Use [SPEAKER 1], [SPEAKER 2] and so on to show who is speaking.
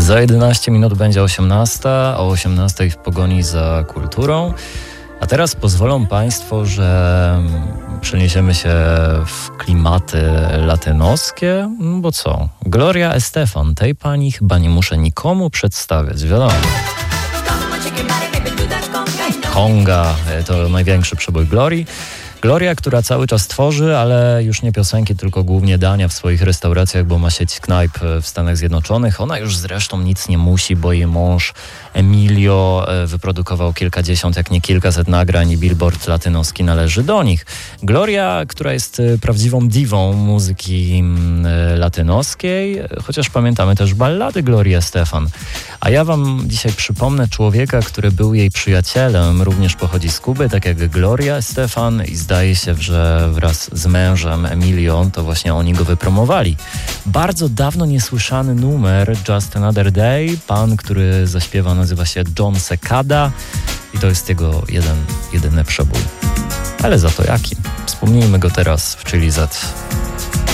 [SPEAKER 1] Za 11 minut będzie 18, o 18 w pogoni za kulturą. A teraz pozwolą Państwo, że przeniesiemy się w klimaty latynoskie, bo co? Gloria Estefan, tej pani chyba nie muszę nikomu przedstawiać, wiadomo. Conga to największy przebój Glorii. Gloria, która cały czas tworzy, ale już nie piosenki, tylko głównie dania w swoich restauracjach, bo ma sieć knajp w Stanach Zjednoczonych. Ona już zresztą nic nie musi, bo jej mąż Emilio wyprodukował kilkadziesiąt, jak nie kilkaset nagrań i Billboard latynoski należy do nich. Gloria, która jest prawdziwą diwą muzyki latynoskiej, chociaż pamiętamy też ballady Glorii Estefan. A ja wam dzisiaj przypomnę człowieka, który był jej przyjacielem, również pochodzi z Kuby, tak jak Gloria Estefan i zdaje się, że wraz z mężem Emilio to właśnie oni go wypromowali. Bardzo dawno niesłyszany numer Just Another Day, pan, który zaśpiewa, nazywa się John Secada i to jest jego jedyny przebój. Ale za to jaki? Wspomnijmy go teraz w Chili Z.